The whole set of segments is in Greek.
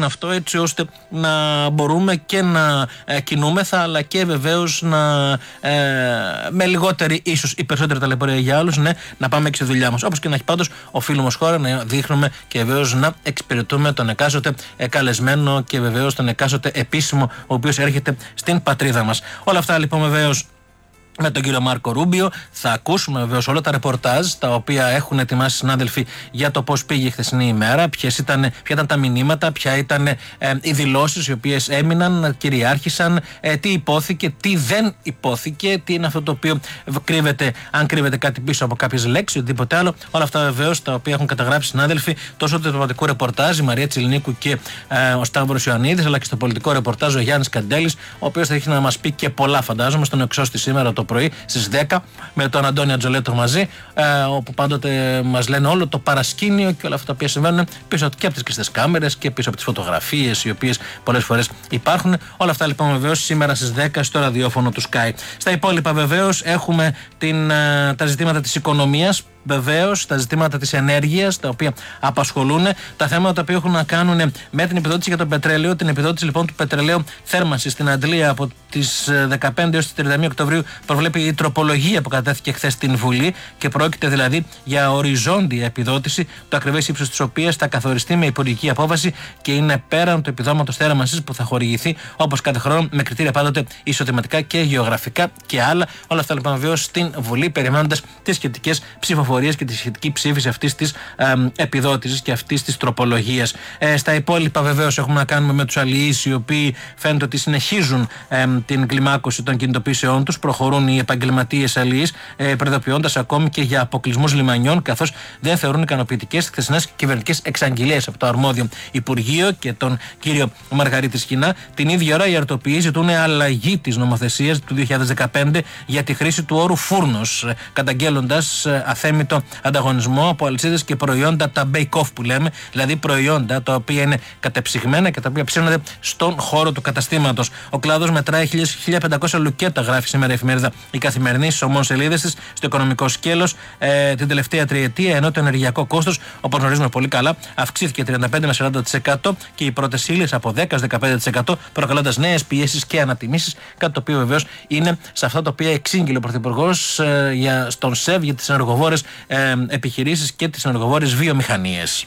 είναι αυτό, έτσι ώστε να μπορούμε και να κινούμεθα, αλλά και βεβαίως με λιγότερη ίσως ή περισσότερη ταλαιπωρία για άλλους, ναι, να πάμε και στη δουλειά μας. Όπως και να έχει πάντως, οφείλουμε ως χώρα να δείχνουμε και βεβαίως να εξυπηρετούμε τον εκάστοτε καλεσμένο και βεβαίως τον εκάστοτε επίσημο, ο οποίος έρχεται στην πατρίδα μας. Όλα αυτά λοιπόν βεβαίως με τον κύριο Μάρκο Ρούμπιο. Θα ακούσουμε βεβαίως όλα τα ρεπορτάζ τα οποία έχουν ετοιμάσει οι συνάδελφοι για το πώς πήγε η χθεσινή ημέρα, ποια ήταν τα μηνύματα, ποια ήταν οι δηλώσεις οι οποίες έμειναν, κυριάρχησαν, τι υπόθηκε, τι δεν υπόθηκε, τι είναι αυτό το οποίο κρύβεται, αν κρύβεται κάτι πίσω από κάποιες λέξεις, οτιδήποτε άλλο. Όλα αυτά βεβαίως τα οποία έχουν καταγράψει οι συνάδελφοι τόσο το διπλωματικό ρεπορτάζ, η Μαρία Τσιλνίκου και ο Σταύρος Ιωαννίδης, αλλά και στο πολιτικό ρεπορτάζ ο Γιάννης Καντέλης, ο οποίος θα έχει να μας πει και πολλά, φαντάζομαι, στον εξώστη σήμερα το πρωί στις 10 με τον Αντώνη Ατζολέτο μαζί, όπου πάντοτε μας λένε όλο το παρασκήνιο και όλα αυτά τα οποία συμβαίνουν πίσω και από τις κλειστές κάμερες και πίσω από τις φωτογραφίες οι οποίες πολλές φορές υπάρχουν. Όλα αυτά λοιπόν βεβαίως σήμερα στις 10 στο ραδιόφωνο του Sky. Στα υπόλοιπα βεβαίως έχουμε τα ζητήματα της οικονομίας. Βεβαίως, τα ζητήματα της ενέργειας, τα οποία απασχολούν, τα θέματα τα οποία έχουν να κάνουν με την επιδότηση για το πετρέλαιο, την επιδότηση λοιπόν του πετρελαίου θέρμανσης στην Αντλία από τις 15 έως τις 31 Οκτωβρίου προβλέπει η τροπολογία που κατέθηκε χθες στην Βουλή και πρόκειται δηλαδή για οριζόντια επιδότηση, το ακριβές ύψος της οποίας θα καθοριστεί με υπουργική απόφαση και είναι πέραν του επιδόματος θέρμανσης που θα χορηγηθεί όπως κάθε χρόνο με κριτήρια πάντοτε ισοδηματικά και γεωγραφικά και άλλα. Όλα αυτά λοιπόν βεβαίως στην Βουλή, περιμένοντας τις σχετικές ψηφοφορίες και τη σχετική ψήφιση αυτής της επιδότησης και αυτής της τροπολογίας. Στα υπόλοιπα βεβαίως έχουμε να κάνουμε με τους αλληλείς οι οποίοι φαίνεται ότι συνεχίζουν την κλιμάκωση των κινητοποιήσεών τους, προχωρούν οι επαγγελματίες αλληλείς, προειδοποιώντας ακόμη και για αποκλεισμούς λιμανιών, καθώς δεν θεωρούν ικανοποιητικές χθεσινές κυβερνητικές εξαγγελίες από το αρμόδιο Υπουργείο και τον κύριο Μαργαρίτη Σκινά. Την ίδια ώρα οι αρτοποιοί ζητούν αλλαγή της νομοθεσίας του 2015 για τη χρήση του όρου φούρνος, καταγγέλλοντας αθέμητο ανταγωνισμό από αλυσίδες και προϊόντα, τα bake-off που λέμε, δηλαδή προϊόντα τα οποία είναι κατεψυγμένα και τα οποία ψήνονται στον χώρο του καταστήματος. Ο κλάδος μετράει 1.500 λουκέτα, γράφει σήμερα η εφημερίδα Η Καθημερινή στις ομόσελίδες της, στο οικονομικό σκέλος την τελευταία τριετία, ενώ το ενεργειακό κόστος, όπως γνωρίζουμε πολύ καλά, αυξήθηκε 35 με 40% και οι πρώτες ύλες από 10-15%, προκαλώντας νέες πιέσεις και ανατιμήσεις, κάτι το οποίο βεβαίως είναι σε αυτά τα οποία εξήγηλε ο Πρωθυπουργός στον ΣΕΒ για τις ενεργοβόρες επιχειρήσεις και τις ενεργοβόρες βιομηχανίες.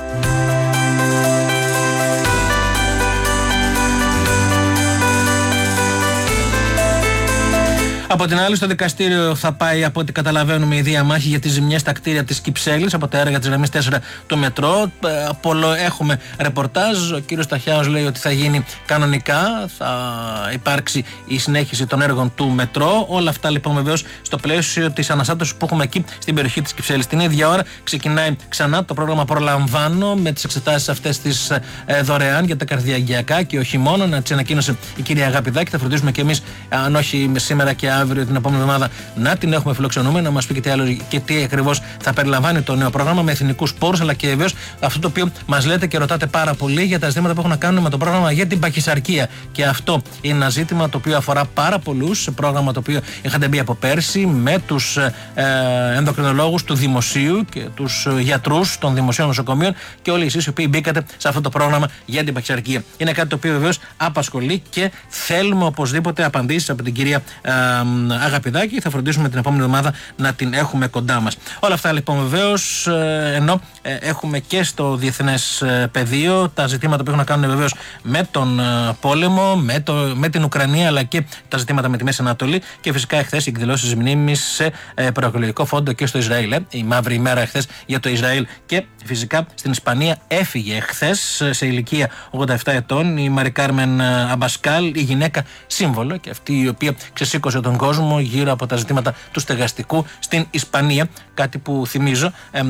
Από την άλλη, στο δικαστήριο θα πάει, από ό,τι καταλαβαίνουμε, η διαμάχη για τις ζημιές στα κτίρια της Κυψέλης από τα έργα της γραμμής 4 του μετρό. Έχουμε ρεπορτάζ. Ο κύριος Ταχιάος λέει ότι θα γίνει κανονικά, θα υπάρξει η συνέχιση των έργων του μετρό. Όλα αυτά λοιπόν βεβαίως στο πλαίσιο της αναστάτωσης που έχουμε εκεί στην περιοχή της Κυψέλης. Την ίδια ώρα ξεκινάει ξανά το πρόγραμμα Προλαμβάνω με τις εξετάσεις αυτές τις δωρεάν για τα καρδιαγγειακά και όχι μόνο. Να τις ανακοίνωσε η κυρία Αγαπηδάκη. Θα φροντίσουμε και εμείς, αν όχι σήμερα και αύριο την επόμενη εβδομάδα, να την έχουμε φιλοξενούμε, να μας πει και τι ακριβώς θα περιλαμβάνει το νέο πρόγραμμα με εθνικούς πόρους, αλλά και βεβαίως αυτό το οποίο μας λέτε και ρωτάτε πάρα πολύ για τα ζητήματα που έχουν να κάνουν με το πρόγραμμα για την παχυσαρκία. Και αυτό είναι ένα ζήτημα το οποίο αφορά πάρα πολλούς. Πρόγραμμα το οποίο είχατε μπει από πέρσι με τους ενδοκρινολόγους του δημοσίου και τους γιατρούς των δημοσίων νοσοκομείων και όλοι εσείς οι οποίοι μπήκατε σε αυτό το πρόγραμμα για την παχυσαρκία. Είναι κάτι το οποίο βεβαίως απασχολεί και θέλουμε οπωσδήποτε απαντήσεις από την κυρία Αγαπηδάκη. Θα φροντίσουμε την επόμενη εβδομάδα να την έχουμε κοντά μας. Όλα αυτά λοιπόν βεβαίως, ενώ έχουμε και στο διεθνές πεδίο τα ζητήματα που έχουν να κάνουν βεβαίως με τον πόλεμο, με την Ουκρανία, αλλά και τα ζητήματα με τη Μέση Ανατολή και φυσικά εχθές οι εκδηλώσεις μνήμης σε προεκλογικό φόντο και στο Ισραήλ. Η μαύρη ημέρα εχθές για το Ισραήλ και φυσικά στην Ισπανία έφυγε εχθές σε ηλικία 87 ετών η Μαρι Κάρμεν Αμπασκάλ, η γυναίκα σύμβολο και αυτή η οποία ξεσήκωσε τον κόσμο γύρω από τα ζητήματα του στεγαστικού στην Ισπανία. Κάτι που θυμίζω,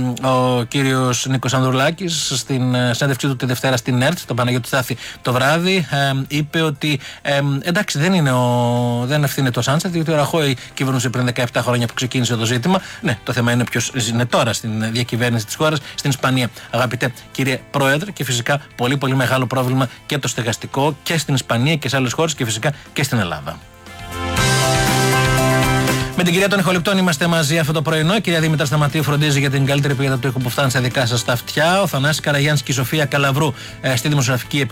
ο κύριος Νίκος Ανδρουλάκης στην συνέντευξή του τη Δευτέρα στην ΕΡΤ, τον Παναγιώτη Στάθη το βράδυ, είπε ότι εντάξει δεν ευθύνεται ο Σάντσεφ, διότι ο Ραχόη κυβερνούσε πριν 17 χρόνια που ξεκίνησε το ζήτημα. Ναι, το θέμα είναι ποιος είναι τώρα στην διακυβέρνηση της χώρας, στην Ισπανία, αγαπητέ κύριε Πρόεδρε, και φυσικά πολύ πολύ μεγάλο πρόβλημα και το στεγαστικό και στην Ισπανία και σε άλλες χώρες και φυσικά και στην Ελλάδα. Με την κυρία των Ηχοληπτών είμαστε μαζί αυτό το πρωινό. Η κυρία Δήμητρα Σταματίου φροντίζει για την καλύτερη ποιότητα του ήχου που φτάνει στα δικά σας τα αυτιά. Ο Θανάσης Καραγιάννης και η Σοφία Καλαβρού στη δημοσιογραφική